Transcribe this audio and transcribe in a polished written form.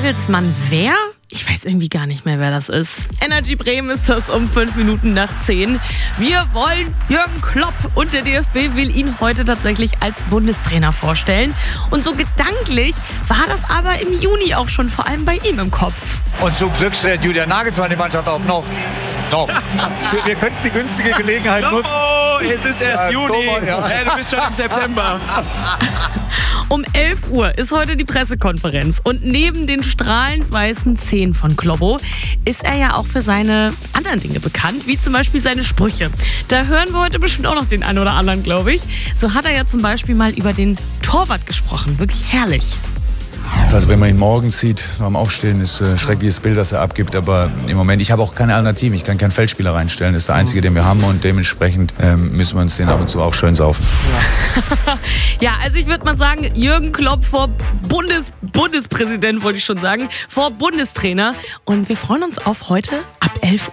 Nagelsmann wer? Ich weiß irgendwie gar nicht mehr, wer das ist. Energy Bremen ist das um 5 Minuten nach 10. Wir wollen Jürgen Klopp und der DFB will ihn heute tatsächlich als Bundestrainer vorstellen. Und so gedanklich war das aber im Juni auch schon vor allem bei ihm im Kopf. Und zum Glück stellt Julian Nagelsmann die Mannschaft auch noch. Wir könnten die günstige Gelegenheit nutzen. Oh, es ist erst Juni. Ja. Hey, du bist schon im September. Um 11 Uhr ist heute die Pressekonferenz und neben den strahlend weißen Zähnen von Kloppo ist er ja auch für seine anderen Dinge bekannt, wie zum Beispiel seine Sprüche. Da hören wir heute bestimmt auch noch den einen oder anderen, glaube ich. So hat er ja zum Beispiel mal über den Torwart gesprochen. Wirklich herrlich. Also wenn man ihn morgens sieht, beim Aufstehen, ist ein schreckliches Bild, das er abgibt. Aber im Moment, ich habe auch keine Alternativen. Ich kann keinen Feldspieler reinstellen. Das ist der einzige, den wir haben. Und dementsprechend müssen wir uns den ab und zu auch schön saufen. Ja, also ich würde mal sagen, Jürgen Klopp vor Bundespräsident, wollte ich schon sagen, vor Bundestrainer. Und wir freuen uns auf heute ab 11 Uhr.